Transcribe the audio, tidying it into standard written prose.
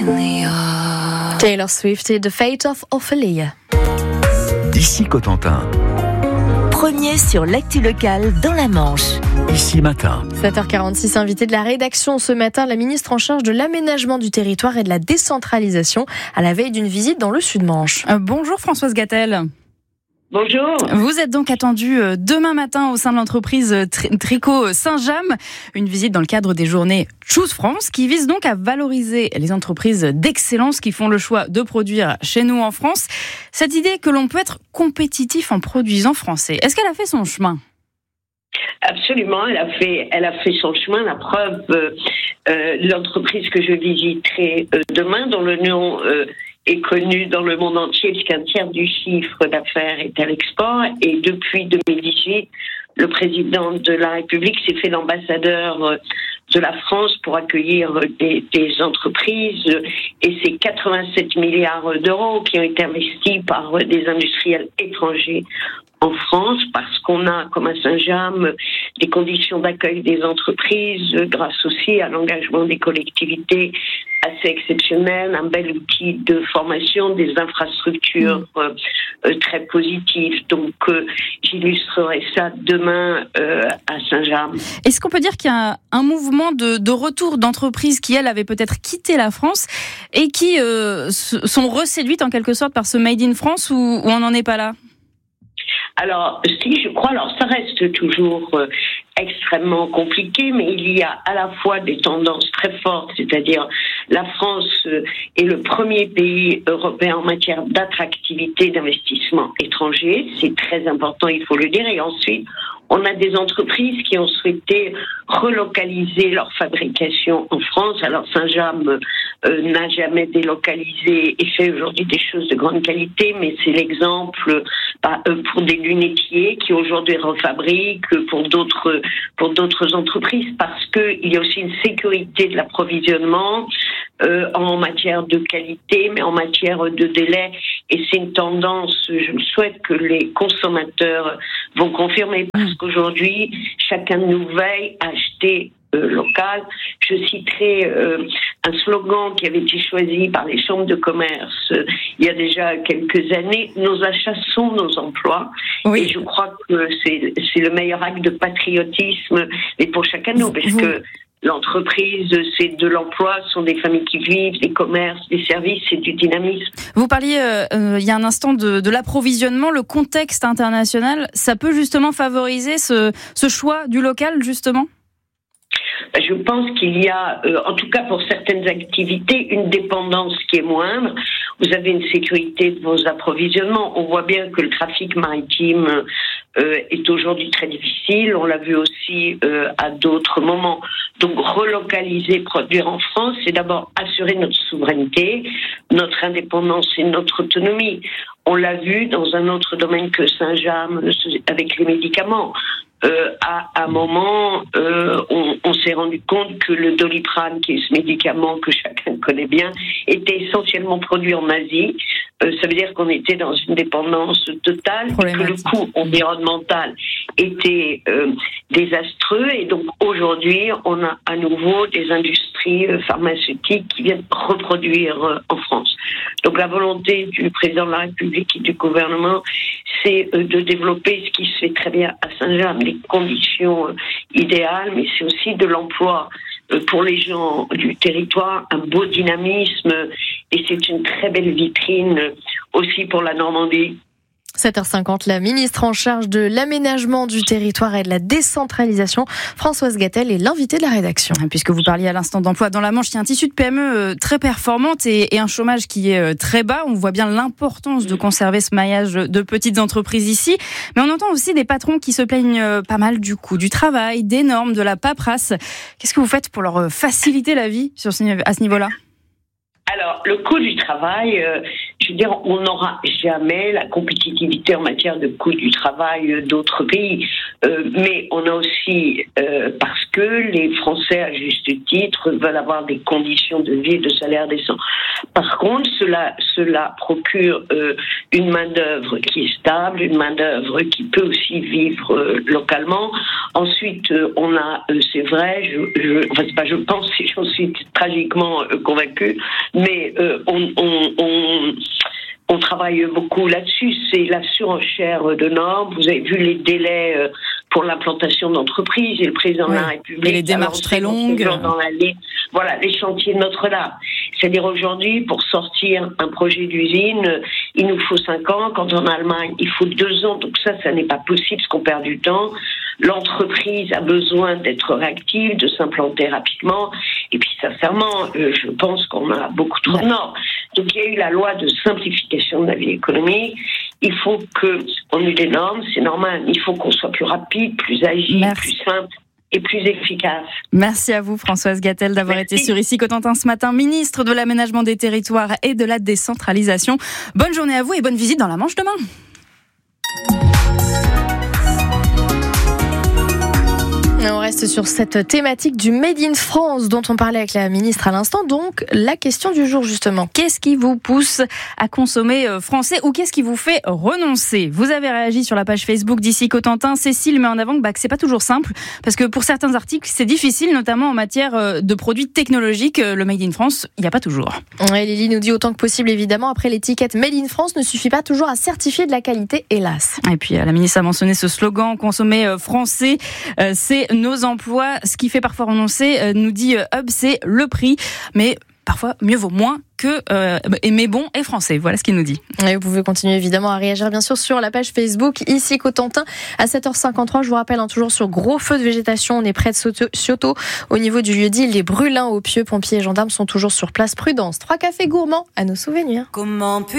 Taylor Swift et The Fate of Ophelia. D'ici Cotentin. Premier sur l'actu locale dans la Manche. Ici matin. 7h46, invité de la rédaction ce matin, la ministre en charge de l'aménagement du territoire et de la décentralisation à la veille d'une visite dans le Sud-Manche. Bonjour Françoise Gattel. Bonjour. Vous êtes donc attendue demain matin au sein de l'entreprise Tricot Saint-James. Une visite dans le cadre des journées Choose France qui vise donc à valoriser les entreprises d'excellence qui font le choix de produire chez nous en France. Cette idée que l'on peut être compétitif en produisant français, est-ce qu'elle a fait son chemin ? Absolument, elle a fait son chemin. La preuve, l'entreprise que je visiterai demain, dont le nom est connu dans le monde entier, puisqu'un tiers du chiffre d'affaires est à l'export. Et depuis 2018, le président de la République s'est fait l'ambassadeur de la France pour accueillir des entreprises. Et c'est 87 milliards d'euros qui ont été investis par des industriels étrangers en France, parce qu'on a, comme à Saint-James, des conditions d'accueil des entreprises, grâce aussi à l'engagement des collectivités assez exceptionnel, un bel outil de formation, des infrastructures très positives. Donc, j'illustrerai ça demain à Saint-James. Est-ce qu'on peut dire qu'il y a un mouvement de retour d'entreprises qui, elles, avaient peut-être quitté la France et qui sont reséduites en quelque sorte par ce Made in France, ou on n'en est pas là ? Alors, si je crois, alors ça reste toujours extrêmement compliqué, mais il y a à la fois des tendances très fortes, c'est-à-dire la France est le premier pays européen en matière d'attractivité d'investissement étranger, c'est très important, il faut le dire, et ensuite, on a des entreprises qui ont souhaité relocaliser leur fabrication en France. Alors Saint-James n'a jamais délocalisé et fait aujourd'hui des choses de grande qualité, mais c'est l'exemple pour des lunetiers qui aujourd'hui refabriquent pour d'autres entreprises, parce qu'il y a aussi une sécurité de l'approvisionnement en matière de qualité, mais en matière de délai. Et c'est une tendance, je souhaite que les consommateurs vont confirmer, parce qu'aujourd'hui, chacun de nous veille à acheter local. Je citerai un slogan qui avait été choisi par les chambres de commerce il y a déjà quelques années: nos achats sont nos emplois. Oui. Et je crois que c'est le meilleur acte de patriotisme, mais pour chacun de nous, parce que l'entreprise, c'est de l'emploi, ce sont des familles qui vivent, des commerces, des services, c'est du dynamisme. Vous parliez il y a un instant de l'approvisionnement, le contexte international, ça peut justement favoriser ce choix du local, justement ? Je pense qu'il y a, en tout cas pour certaines activités, une dépendance qui est moindre. Vous avez une sécurité de vos approvisionnements. On voit bien que le trafic maritime est aujourd'hui très difficile. On l'a vu aussi à d'autres moments. Donc relocaliser, produire en France, c'est d'abord assurer notre souveraineté, notre indépendance et notre autonomie. On l'a vu dans un autre domaine que Saint-James avec les médicaments. À un moment, on s'est rendu compte que le Doliprane, qui est ce médicament que chacun connaît bien, était essentiellement produit en Asie. Ça veut dire qu'on était dans une dépendance totale, que le coût environnemental était désastreux. Et donc aujourd'hui, on a à nouveau des industries pharmaceutiques qui viennent reproduire en France. Donc la volonté du président de la République et du gouvernement, c'est de développer ce qui se fait très bien à Saint-James, les conditions idéales, mais c'est aussi de l'emploi pour les gens du territoire, un beau dynamisme, et c'est une très belle vitrine aussi pour la Normandie. 7h50, la ministre en charge de l'aménagement du territoire et de la décentralisation, Françoise Gattel, est l'invitée de la rédaction. Puisque vous parliez à l'instant d'emploi dans la Manche, il y a un tissu de PME très performante et un chômage qui est très bas. On voit bien l'importance de conserver ce maillage de petites entreprises ici. Mais on entend aussi des patrons qui se plaignent pas mal du coût du travail, des normes, de la paperasse. Qu'est-ce que vous faites pour leur faciliter la vie à ce niveau-là ? Alors, le coût du travail, je veux dire, on n'aura jamais la compétitivité en matière de coût du travail d'autres pays. Mais on a aussi, parce que les Français, à juste titre, veulent avoir des conditions de vie et de salaire décents. Par contre, cela procure une main-d'œuvre qui est stable, une main-d'œuvre qui peut aussi vivre localement. Ensuite, on a, c'est vrai, c'est pas je pense, j'en suis tragiquement convaincue, mais on travaille beaucoup là-dessus, c'est la surenchère de normes. Vous avez vu les délais pour l'implantation d'entreprises et le président de la République. Et les démarches très longues. Voilà, les chantiers de Notre-Dame. C'est-à-dire aujourd'hui, pour sortir un projet d'usine, il nous faut 5 ans. Quand en Allemagne, il faut 2 ans. Donc ça n'est pas possible parce qu'on perd du temps. L'entreprise a besoin d'être réactive, de s'implanter rapidement. Et puis sincèrement, je pense qu'on a beaucoup trop de normes. Donc il y a eu la loi de simplification de la vie économique. Il faut qu'on ait des normes, c'est normal. Il faut qu'on soit plus rapide, plus agile, plus simple et plus efficace. Merci à vous, Françoise Gatel, d'avoir été sur Ici Cotentin ce matin, ministre de l'Aménagement des Territoires et de la Décentralisation. Bonne journée à vous et bonne visite dans la Manche demain. On reste sur cette thématique du Made in France dont on parlait avec la ministre à l'instant. Donc, la question du jour, justement. Qu'est-ce qui vous pousse à consommer français ou qu'est-ce qui vous fait renoncer ? Vous avez réagi sur la page Facebook d'Ici Cotentin. Cécile met en avant que c'est pas toujours simple parce que pour certains articles, c'est difficile, notamment en matière de produits technologiques. Le Made in France, il n'y a pas toujours. Et Lily nous dit autant que possible, évidemment. Après, l'étiquette Made in France ne suffit pas toujours à certifier de la qualité, hélas. Et puis, la ministre a mentionné ce slogan « Consommer français, c'est nos emplois ». Ce qui fait parfois renoncer, nous dit Hub, c'est le prix. Mais parfois, mieux vaut moins que aimer bon et français. Voilà ce qu'il nous dit. Et vous pouvez continuer évidemment à réagir bien sûr sur la page Facebook Ici Cotentin à 7h53. Je vous rappelle toujours sur gros feu de végétation. On est près de Cioto au niveau du lieu-dit. Les Brûlins au Pieux, pompiers et gendarmes sont toujours sur place. Prudence. 3 cafés gourmands à nos souvenirs. Comment